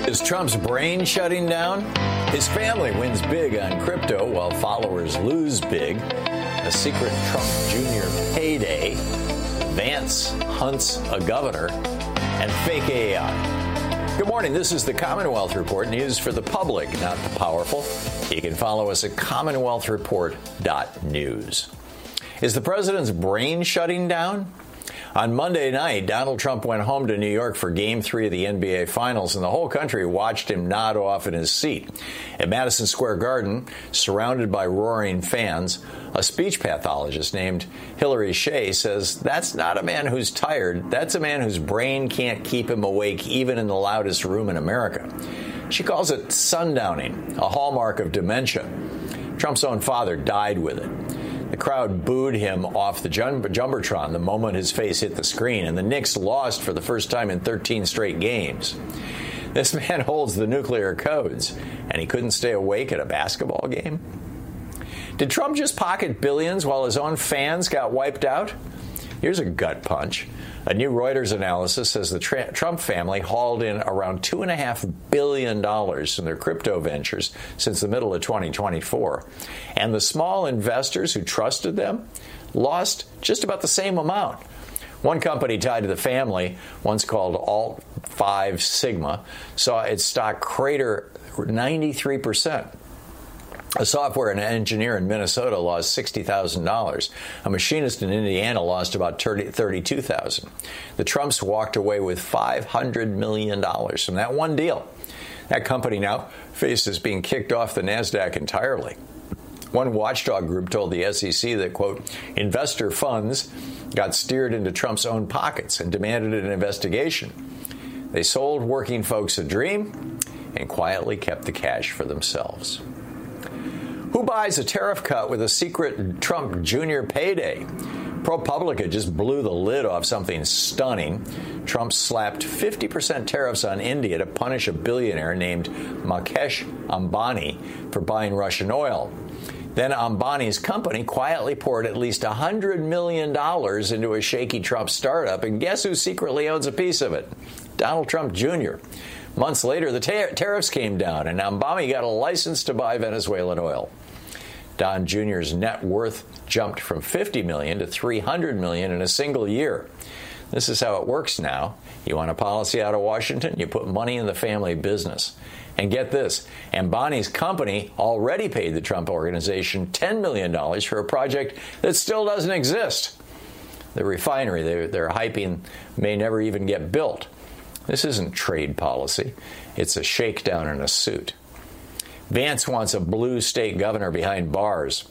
Is Trump's brain shutting down? His family wins big on crypto while followers lose big. A secret Trump Jr. payday. Vance hunts a governor. And fake AI. Good morning. This is the Commonwealth Report, news for the public, not the powerful. You can follow us at commonwealthreport.news. Is the president's brain shutting down? On Monday night, Donald Trump went home to New York for Game 3 of the NBA Finals, and the whole country watched him nod off in his seat. At Madison Square Garden, surrounded by roaring fans, a speech pathologist named Hillary Shea says that's not a man who's tired. That's a man whose brain can't keep him awake even in the loudest room in America. She calls it sundowning, a hallmark of dementia. Trump's own father died with it. The crowd booed him off the Jumbotron the moment his face hit the screen, and the Knicks lost for the first time in 13 straight games. This man holds the nuclear codes, and he couldn't stay awake at a basketball game? Did Trump just pocket billions while his own fans got wiped out? Here's a gut punch. A new Reuters analysis says the Trump family hauled in around $2.5 billion from their crypto ventures since the middle of 2024. And the small investors who trusted them lost just about the same amount. One company tied to the family, once called Alt 5 Sigma, saw its stock crater 93%. A software engineer in Minnesota lost $60,000. A machinist in Indiana lost about $32,000. The Trumps walked away with $500 million from that one deal. That company now faces being kicked off the NASDAQ entirely. One watchdog group told the SEC that, quote, investor funds got steered into Trump's own pockets and demanded an investigation. They sold working folks a dream and quietly kept the cash for themselves. Who buys a tariff cut with a secret Trump Jr. payday? ProPublica just blew the lid off something stunning. Trump slapped 50% tariffs on India to punish a billionaire named Mukesh Ambani for buying Russian oil. Then Ambani's company quietly poured at least $100 million into a shaky Trump startup, and guess who secretly owns a piece of it? Donald Trump Jr. Months later, the tariffs came down, and Ambani got a license to buy Venezuelan oil. Don Jr.'s net worth jumped from $50 million to $300 million in a single year. This is how it works now. You want a policy out of Washington, you put money in the family business. And get this, Ambani's company already paid the Trump organization $10 million for a project that still doesn't exist. The refinery they're hyping may never even get built. This isn't trade policy. It's a shakedown in a suit. Vance wants a blue state governor behind bars.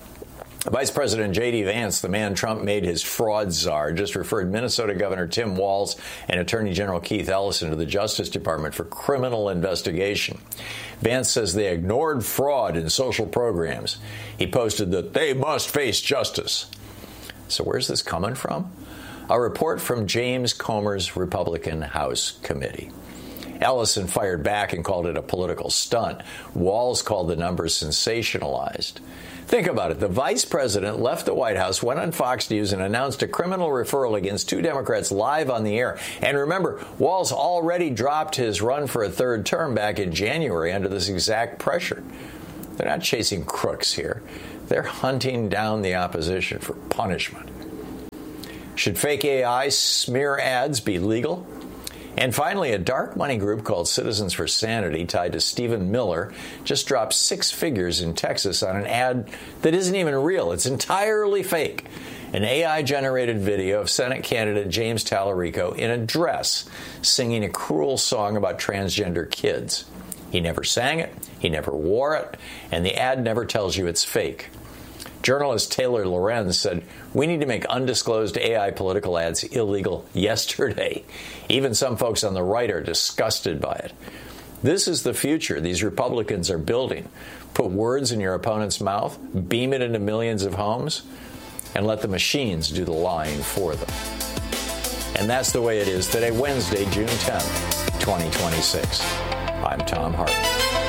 Vice President J.D. Vance, the man Trump made his fraud czar, just referred Minnesota Governor Tim Walz and Attorney General Keith Ellison to the Justice Department for criminal investigation. Vance says they ignored fraud in social programs. He posted that they must face justice. So where's this coming from? A report from James Comer's Republican House Committee. Ellison fired back and called it a political stunt. Walz called the numbers sensationalized. Think about it. The vice president left the White House, went on Fox News, and announced a criminal referral against two Democrats live on the air. And remember, Walz already dropped his run for a third term back in January under this exact pressure. They're not chasing crooks here. They're hunting down the opposition for punishment. Should fake AI smear ads be legal? And finally, a dark money group called Citizens for Sanity, tied to Stephen Miller, just dropped 6 figures in Texas on an ad that isn't even real. It's entirely fake. An AI-generated video of Senate candidate James Tallarico in a dress singing a cruel song about transgender kids. He never sang it, he never wore it, and the ad never tells you it's fake. Journalist Taylor Lorenz said, "We need to make undisclosed AI political ads illegal yesterday." Even some folks on the right are disgusted by it. This is the future these Republicans are building. Put words in your opponent's mouth, beam it into millions of homes, and let the machines do the lying for them. And that's the way it is today, Wednesday, June 10th, 2026. I'm Tom Hartman.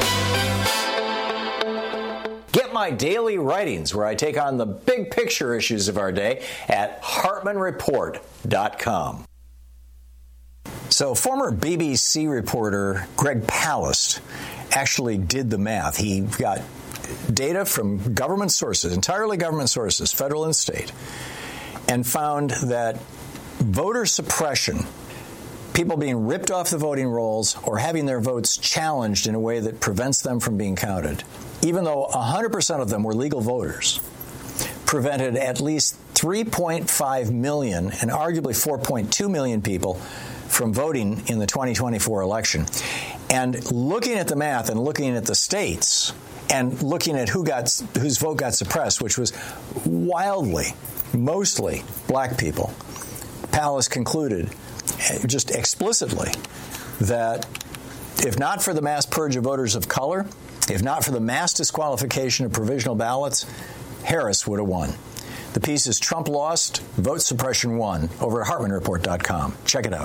Get my daily writings where I take on the big picture issues of our day at HartmanReport.com. So former BBC reporter Greg Palast actually did the math. He got data from government sources, entirely government sources, federal and state, and found that voter suppression, people being ripped off the voting rolls or having their votes challenged in a way that prevents them from being counted, even though 100% of them were legal voters, prevented at least 3.5 million and arguably 4.2 million people from voting in the 2024 election. And looking at the math and looking at the states and looking at whose vote got suppressed, which was wildly, mostly black people, Palast concluded just explicitly that if not for the mass purge of voters of color, if not for the mass disqualification of provisional ballots, Harris would have won. The piece is Trump Lost, Vote Suppression Won, over at HartmanReport.com. Check it out.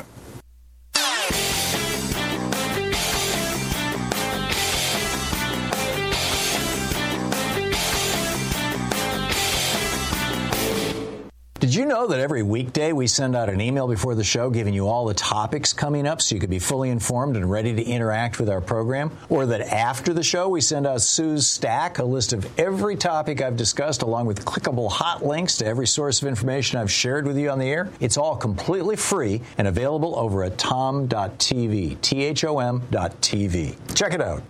Did you know that every weekday we send out an email before the show giving you all the topics coming up so you could be fully informed and ready to interact with our program? Or that after the show we send out Sue's Stack, a list of every topic I've discussed along with clickable hot links to every source of information I've shared with you on the air? It's all completely free and available over at tom.tv, THOM.tv. Check it out.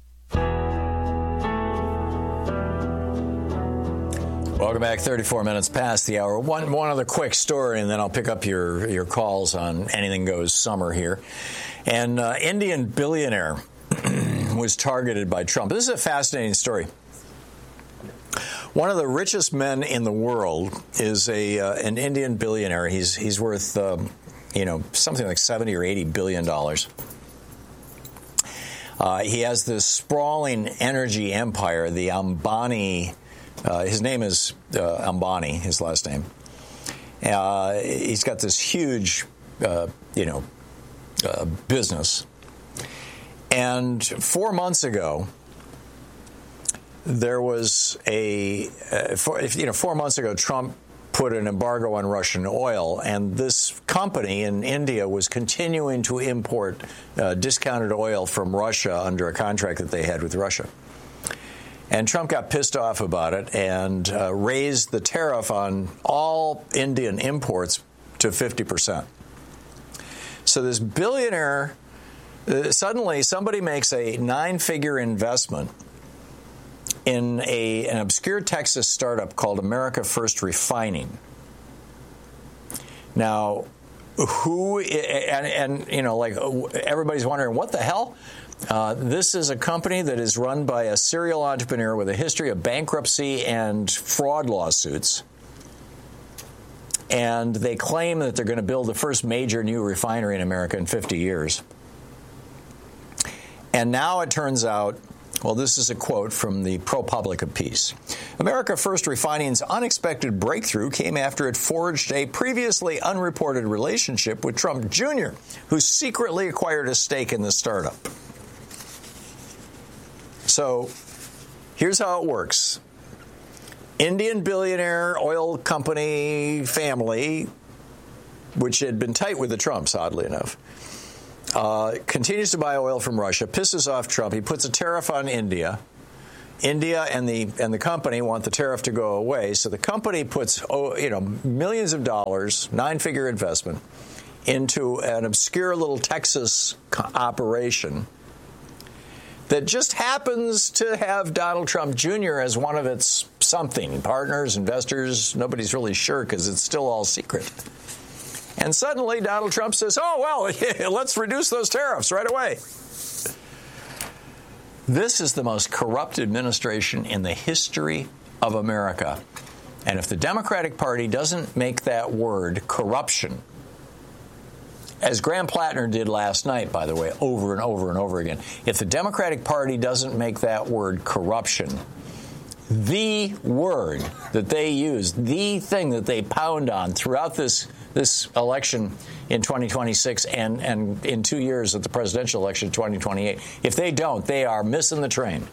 Welcome back. 34 minutes past the hour. One other quick story, and then I'll pick up your calls on Anything Goes Summer here. An Indian billionaire was targeted by Trump. This is a fascinating story. One of the richest men in the world is an Indian billionaire. He's worth something like 70 or 80 billion dollars. He has this sprawling energy empire, the Ambani. His name is Ambani, his last name. He's got this huge, business. And 4 months ago, there was 4 months ago, Trump put an embargo on Russian oil, and this company in India was continuing to import discounted oil from Russia under a contract that they had with Russia. And Trump got pissed off about it and raised the tariff on all Indian imports to 50%. So this billionaire, suddenly somebody makes a 9-figure investment in an obscure Texas startup called America First Refining. Now, everybody's wondering, what the hell? This is a company that is run by a serial entrepreneur with a history of bankruptcy and fraud lawsuits. And they claim that they're going to build the first major new refinery in America in 50 years. And now it turns out, well, this is a quote from the ProPublica piece. America First Refining's unexpected breakthrough came after it forged a previously unreported relationship with Trump Jr., who secretly acquired a stake in the startup. So here's how it works. Indian billionaire oil company family, which had been tight with the Trumps, oddly enough, continues to buy oil from Russia, pisses off Trump. He puts a tariff on India. India and the company want the tariff to go away. So the company puts millions of dollars, 9-figure investment, into an obscure little Texas operation that just happens to have Donald Trump Jr. as one of its something, partners, investors. Nobody's really sure because it's still all secret. And suddenly Donald Trump says, oh, well, let's reduce those tariffs right away. This is the most corrupt administration in the history of America. And if the Democratic Party doesn't make that word corruption, as Graham Plattner did last night, by the way, over and over and over again, if the Democratic Party doesn't make that word corruption the word that they use, the thing that they pound on throughout this election in 2026 and in 2 years at the presidential election in 2028, if they don't, they are missing the train.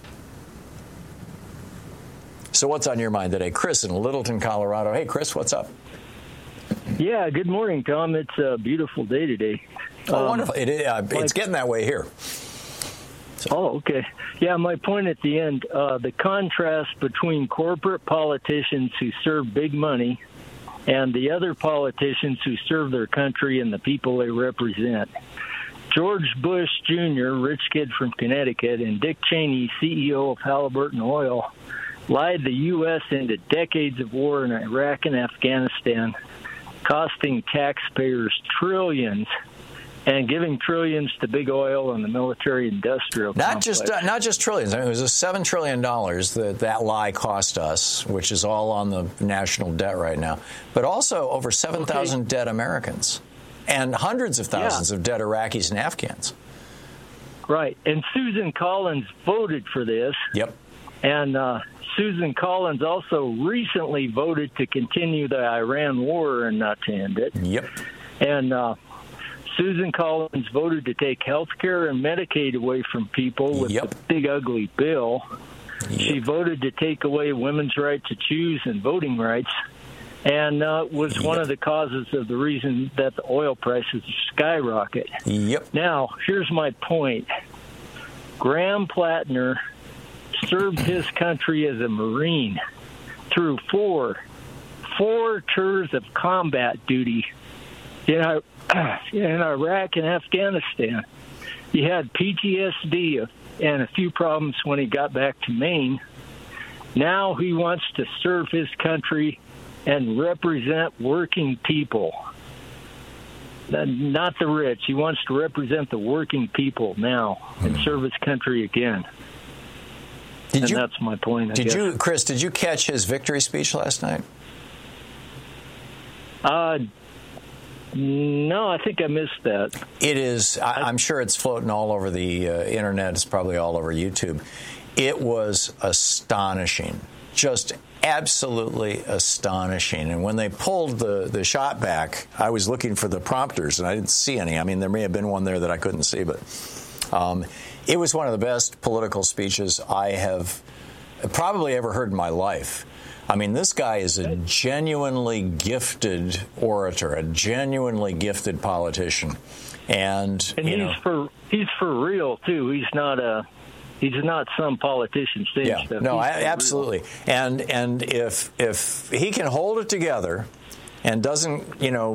So what's on your mind today? Chris in Littleton, Colorado. Hey, Chris, what's up? Yeah, good morning, Tom. It's a beautiful day today. Oh, wonderful. It's getting that way here. Oh, okay. Yeah, my point at the end, the contrast between corporate politicians who serve big money and the other politicians who serve their country and the people they represent. George Bush Jr., rich kid from Connecticut, and Dick Cheney, CEO of Halliburton Oil, lied the U.S. into decades of war in Iraq and Afghanistan, costing taxpayers trillions and giving trillions to big oil and the military-industrial complex. Not just trillions. I mean, it was a $7 trillion that lie cost us, which is all on the national debt right now, but also over 7,000 dead Americans and hundreds of thousands of dead Iraqis and Afghans. Right. And Susan Collins voted for this. Yep. And Susan Collins also recently voted to continue the Iran war and not to end it. Yep. And Susan Collins voted to take health care and Medicaid away from people with the big, ugly bill. Yep. She voted to take away women's right to choose and voting rights, and was one of the causes of the reason that the oil prices skyrocket. Yep. Now, here's my point. Graham Plattner served his country as a Marine through four tours of combat duty in Iraq and Afghanistan. He had PTSD and a few problems when he got back to Maine. Now he wants to serve his country and represent working people, not the rich. He wants to represent the working people now and serve his country again. That's my point, I guess. Chris, did you catch his victory speech last night? No, I think I missed that. It is. I'm sure it's floating all over the internet. It's probably all over YouTube. It was astonishing, just absolutely astonishing. And when they pulled the shot back, I was looking for the prompters, and I didn't see any. I mean, there may have been one there that I couldn't see, but it was one of the best political speeches I have probably ever heard in my life. I mean, this guy is a genuinely gifted orator, a genuinely gifted politician, and he's for real too. He's not some politician stage stuff. No, absolutely. And if he can hold it together and doesn't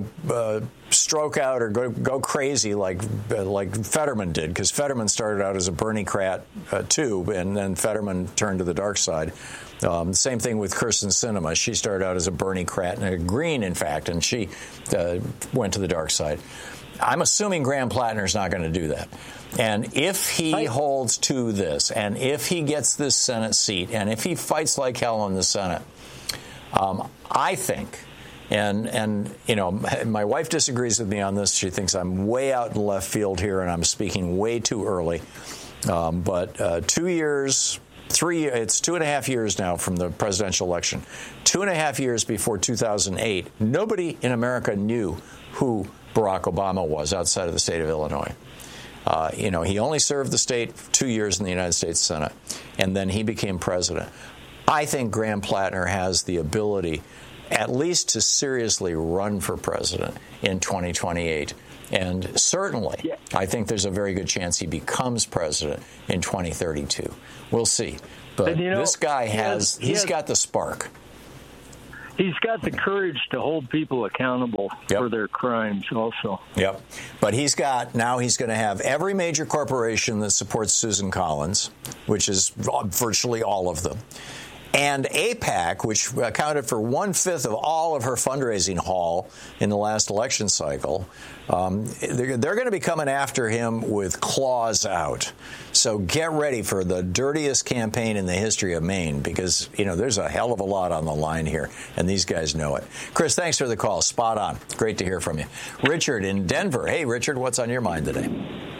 stroke out or go crazy like Fetterman did, because Fetterman started out as a Bernie-crat too, and then Fetterman turned to the dark side. Same thing with Kyrsten Sinema. She started out as a Bernie-crat and a Green, in fact, and she went to the dark side. I'm assuming Graham Plattner's not going to do that. And if he holds to this, and if he gets this Senate seat, and if he fights like hell in the Senate, I think, and my wife disagrees with me on this. She thinks I'm way out in left field here, and I'm speaking way too early. But 2 years... it's 2.5 years now from the presidential election. 2.5 years before 2008, nobody in America knew who Barack Obama was outside of the state of Illinois. He only served the state 2 years in the United States Senate, and then he became president. I think Graham Plattner has the ability at least to seriously run for president in 2028. And certainly, I think there's a very good chance he becomes president in 2032. We'll see. But this guy he's got the spark. He's got the courage to hold people accountable for their crimes also. Yep. But he's going to have every major corporation that supports Susan Collins, which is virtually all of them, and AIPAC, which accounted for 1/5 of all of her fundraising haul in the last election cycle. They're going to be coming after him with claws out. So get ready for the dirtiest campaign in the history of Maine, because, there's a hell of a lot on the line here, and these guys know it. Chris, thanks for the call. Spot on. Great to hear from you. Richard in Denver. Hey, Richard, what's on your mind today?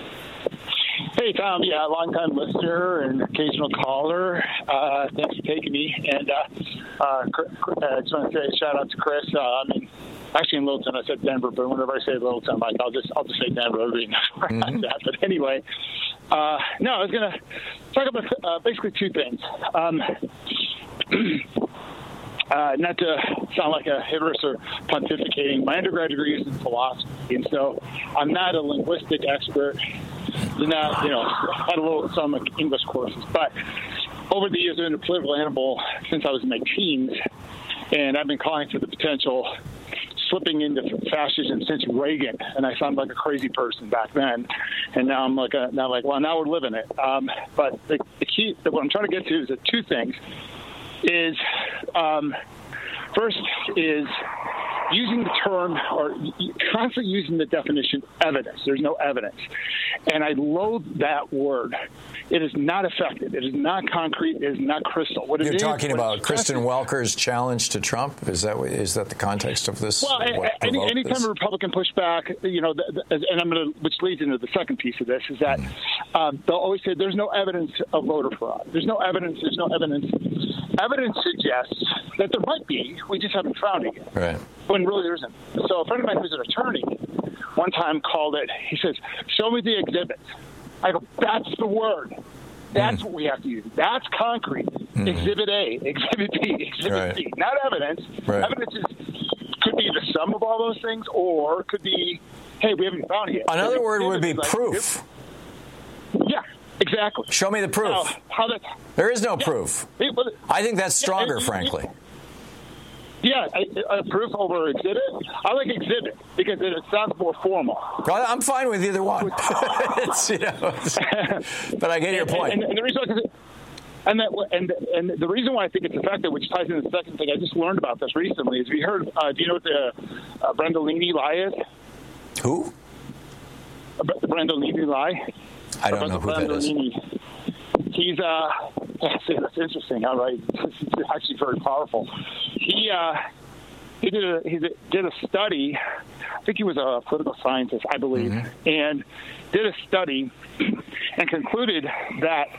Hey, Tom. Yeah, long-time listener and occasional caller. Thanks for taking me. And I just want to say a shout-out to Chris. Actually in Littleton, I said Denver, but whenever I say Littleton, Mike, I'll just say Denver. That. But anyway, I was going to talk about basically two things. not to sound like a hubris or pontificating, my undergrad degree is in philosophy, and so I'm not a linguistic expert. Not, had some English courses, but over the years, I've been a political animal since I was in my teens, and I've been calling for the potential slipping into fascism since Reagan, and I sounded like a crazy person back then, and now I'm like, now we're living it. But the key, what I'm trying to get to is two things. First is using the term or constantly using the definition evidence. There's no evidence. And I loathe that word. It is not effective. It is not concrete. It is not crystal. You're talking about Kristen Welker's challenge to Trump? Is that the context of this? Well, anytime a Republican pushback, and I'm going to, which leads into the second piece of this, is that they'll always say there's no evidence of voter fraud. There's no evidence. There's no evidence. Evidence suggests that there might be. We just haven't found it yet. Right. When really there isn't. So a friend of mine who's an attorney one time called it, he says, show me the exhibits. I go, that's the word. That's what we have to use. That's concrete. Exhibit A, Exhibit B, Exhibit C. Not evidence. Right. Evidence could be the sum of all those things, or could be, hey, we haven't found it yet. Another word would be proof. Yeah, exactly. Show me the proof. There is no proof. I think that's stronger, frankly. Yeah, proof over exhibit. I like exhibit because it sounds more formal. Well, I'm fine with either one. But I get your point. And the reason and the reason why I think it's effective, which ties into the second thing, I just learned about this recently, is we heard. Do you know what the Brandolini lie is? Who? The Brandolini lie. I don't know who that is. He's that's interesting. All right, it's actually very powerful. He did a study. I think he was a political scientist, I believe, and did a study and concluded that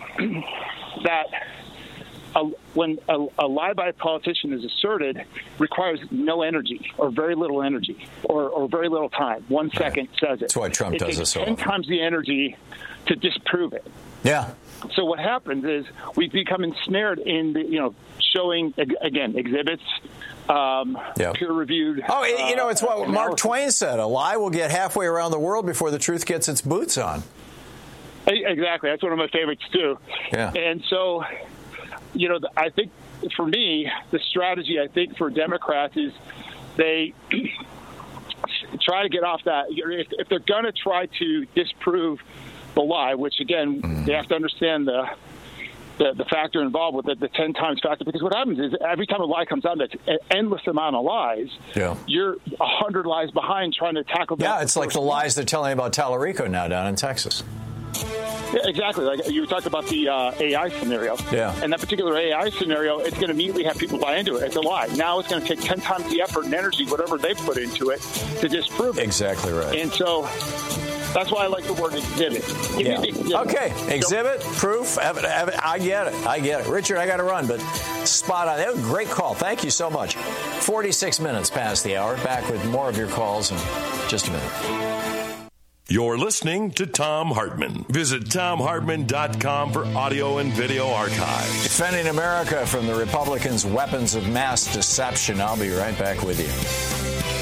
when a lie by a politician is asserted, requires no energy or very little energy or very little time. 1 second says it. That's why Trump does this so often. 10 times the energy to disprove it. Yeah. So what happens is we become ensnared in the, showing, again, exhibits, peer-reviewed. Oh, it's what analysis. Mark Twain said. A lie will get halfway around the world before the truth gets its boots on. Exactly. That's one of my favorites, too. Yeah. And so, I think for me, the strategy, I think, for Democrats is they try to get off that. If they're going to try to disprove the lie, which, again, they have to understand the factor involved with it, the 10 times factor, because what happens is every time a lie comes out, that's an endless amount of lies. Yeah. You're 100 lies behind trying to tackle that. Yeah, it's like the lies they're telling about Tallarico now down in Texas. Yeah, exactly. Like you talked about the AI scenario. Yeah. And that particular AI scenario, it's going to immediately have people buy into it. It's a lie. Now it's going to take 10 times the effort and energy, whatever they put into it, to disprove it. Exactly right. And so that's why I like the word exhibit. Okay. Exhibit, proof, evidence. I get it. Richard, I got to run, but spot on. That was a great call. Thank you so much. 46 minutes past the hour. Back with more of your calls in just a minute. You're listening to Thom Hartmann. Visit ThomHartmann.com for audio and video archive. Defending America from the Republicans' weapons of mass deception. I'll be right back with you.